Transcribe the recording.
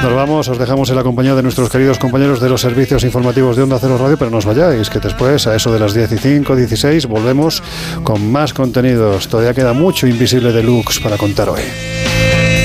Nos vamos, os dejamos en la compañía de nuestros queridos compañeros de los servicios informativos de Onda Cero Radio, pero no os vayáis, que después, a eso de las 15, 16, volvemos con más contenidos. Todavía queda mucho Invisible Deluxe para contar hoy.